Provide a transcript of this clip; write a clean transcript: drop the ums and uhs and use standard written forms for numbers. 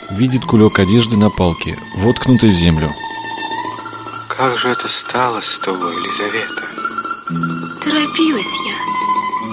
видит кулек одежды на палке, воткнутой в землю. Как же это стало с тобой, Елизавета? Торопилась я.